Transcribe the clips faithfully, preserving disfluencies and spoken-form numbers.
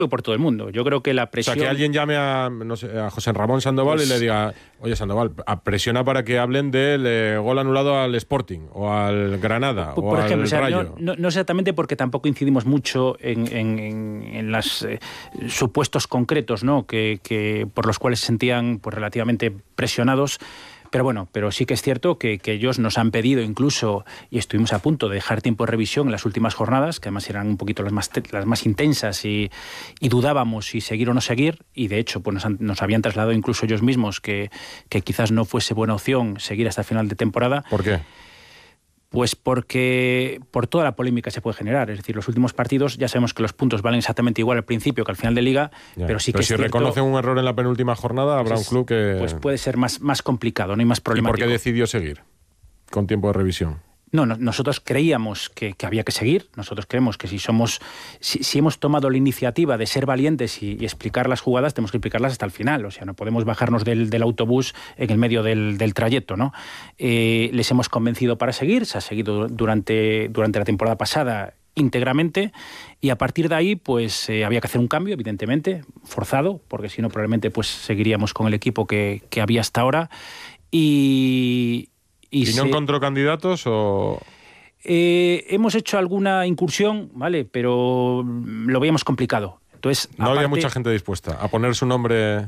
por todo el mundo. Yo creo que la presión... O sea, que alguien llame a, no sé, a José Ramón Sandoval pues, y le diga, oye, Sandoval, presiona para que hablen del eh, gol anulado al Sporting o al Granada por, o por al ejemplo, o sea, Rayo. No, no, no exactamente porque tampoco incidimos mucho en, en, en, en los eh, supuestos concretos, ¿no? que, que por los cuales se sentían pues, relativamente presionados. Pero bueno, pero sí que es cierto que, que ellos nos han pedido incluso, y estuvimos a punto de dejar tiempo de revisión en las últimas jornadas, que además eran un poquito las más, las más intensas y, y dudábamos si seguir o no seguir, y de hecho pues nos, han, nos habían trasladado incluso ellos mismos que, que quizás no fuese buena opción seguir hasta el final de temporada. ¿Por qué? Pues porque por toda la polémica se puede generar. Es decir, los últimos partidos ya sabemos que los puntos valen exactamente igual al principio que al final de Liga, ya, pero sí pero que si es cierto, reconocen un error en la penúltima jornada, habrá pues un club que... Pues puede ser más, más complicado, no hay más problemático. ¿Y por qué decidió seguir con tiempo de revisión? No, no, nosotros creíamos que, que había que seguir. Nosotros creemos que si somos, si, si hemos tomado la iniciativa de ser valientes y, y explicar las jugadas, tenemos que explicarlas hasta el final. O sea, no podemos bajarnos del, del autobús en el medio del, del trayecto, ¿no? Eh, les hemos convencido para seguir. Se ha seguido durante, durante la temporada pasada íntegramente, y a partir de ahí pues eh, había que hacer un cambio, evidentemente, forzado, porque si no probablemente pues seguiríamos con el equipo que, que había hasta ahora. Y... ¿Y, ¿Y no se... encontró candidatos o...? Eh, hemos hecho alguna incursión, ¿vale? Pero lo veíamos complicado. Entonces, no aparte, había mucha gente dispuesta a poner su nombre...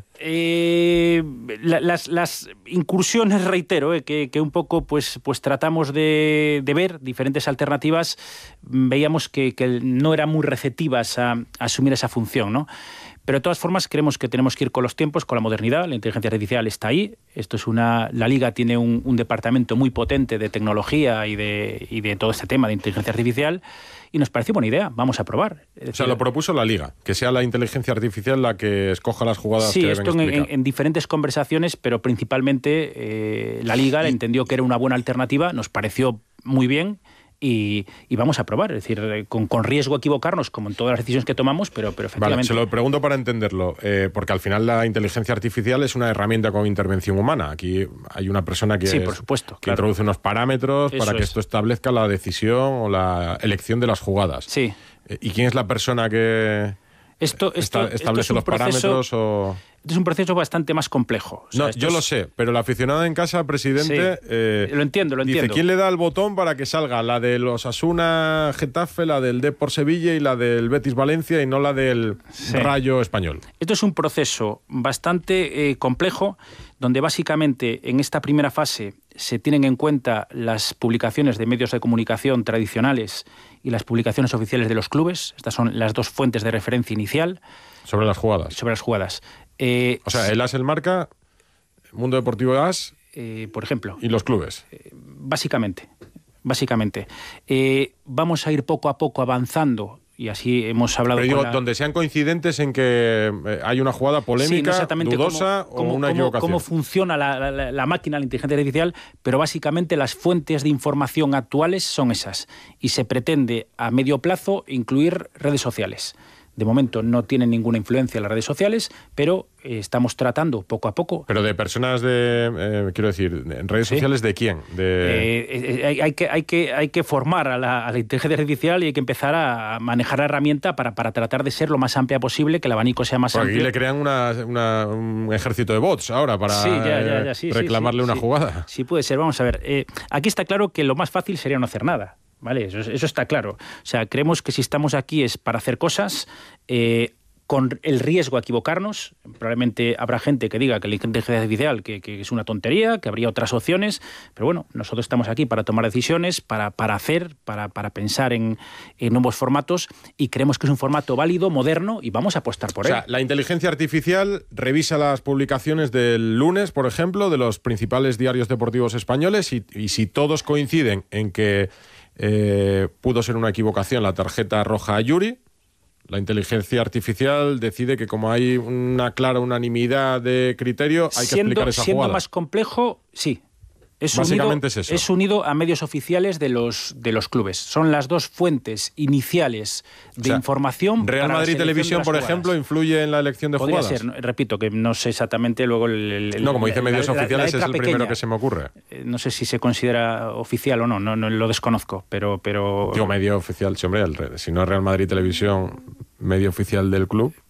Eh, la, las, las incursiones, reitero, eh, que, que un poco pues, pues tratamos de, de ver diferentes alternativas, veíamos que, que no eran muy receptivas a, a asumir esa función, ¿no? Pero de todas formas creemos que tenemos que ir con los tiempos, con la modernidad. La inteligencia artificial está ahí. Esto es una, la Liga tiene un, un departamento muy potente de tecnología y de, y de todo este tema de inteligencia artificial, y nos pareció buena idea. Vamos a probar. Es decir, o sea, lo propuso la Liga, que sea la inteligencia artificial la que escoja las jugadas sí, que deben esto explicar. en, en diferentes conversaciones, pero principalmente eh, la Liga entendió que era una buena alternativa, nos pareció muy bien. Y, y vamos a probar, es decir, con, con riesgo a equivocarnos, como en todas las decisiones que tomamos, pero, pero efectivamente... Vale, se lo pregunto para entenderlo, eh, porque al final la inteligencia artificial es una herramienta con intervención humana. Aquí hay una persona que, sí, es, por supuesto, que claro. introduce unos parámetros Eso para que es. esto establezca la decisión o la elección de las jugadas. Sí. Eh, ¿Y quién es la persona que esto, esto, esta, establece esto es un los proceso, parámetros o...? Es un proceso bastante más complejo. O sea, no, yo es... lo sé, pero el aficionado en casa, presidente, sí, eh, lo entiendo, lo dice, entiendo. ¿quién le da el botón para que salga la de los Osasuna Getafe, la del Depor Sevilla y la del Betis Valencia y no la del sí. Rayo Español? Esto es un proceso bastante eh, complejo, donde básicamente en esta primera fase se tienen en cuenta las publicaciones de medios de comunicación tradicionales y las publicaciones oficiales de los clubes. Estas son las dos fuentes de referencia inicial. Sobre las jugadas. Sobre las jugadas. Eh, o sea, el As, el Marca, Mundo Deportivo As, eh, por ejemplo. Y los clubes. Eh, básicamente, básicamente. Eh, vamos a ir poco a poco avanzando. Y así hemos hablado Pero digo, con la... donde sean coincidentes en que eh, hay una jugada polémica, sí, no dudosa cómo, o una cómo, equivocación. Cómo funciona la, la, la máquina, la inteligencia artificial, pero básicamente las fuentes de información actuales son esas. Y se pretende a medio plazo incluir redes sociales. De momento no tienen ninguna influencia en las redes sociales, pero eh, estamos tratando poco a poco. Pero de personas de, eh, quiero decir, en redes ¿Sí? sociales, ¿de quién? De... Eh, eh, hay, hay, que, hay, que, hay que formar a la, a la inteligencia artificial y hay que empezar a manejar la herramienta para, para tratar de ser lo más amplia posible, que el abanico sea más Porque amplio. aquí le crean una, una, un ejército de bots ahora para sí, ya, ya, ya, sí, reclamarle sí, sí, una sí. jugada. Sí, puede ser. Vamos a ver. Eh, aquí está claro que lo más fácil sería no hacer nada. ¿Vale? Eso, eso está claro. O sea, creemos que si estamos aquí es para hacer cosas eh, con el riesgo a equivocarnos. Probablemente habrá gente que diga que la inteligencia artificial que, que es una tontería, que habría otras opciones, pero bueno, nosotros estamos aquí para tomar decisiones, para, para hacer, para, para pensar en, en nuevos formatos, y creemos que es un formato válido, moderno, y vamos a apostar por o él. O sea, la inteligencia artificial revisa las publicaciones del lunes, por ejemplo, de los principales diarios deportivos españoles, y, y si todos coinciden en que Eh, pudo ser una equivocación la tarjeta roja a Yuri, la inteligencia artificial decide que como hay una clara unanimidad de criterio, hay que siendo, explicar esa siendo jugada. Siendo más complejo, sí. Es Básicamente unido, es eso. Es unido a medios oficiales de los, de los clubes. Son las dos fuentes iniciales de o sea, información. Real para Madrid Televisión, por jugadas. ejemplo, influye en la elección de Podría jugadas. ser, repito, que no sé exactamente luego el... el no, como dice la, medios la, oficiales, la es el pequeña. primero que se me ocurre. No sé si se considera oficial o no, no, no lo desconozco, pero... pero... Digo, medio oficial, sí, hombre, el, si no es Real Madrid Televisión, medio oficial del club.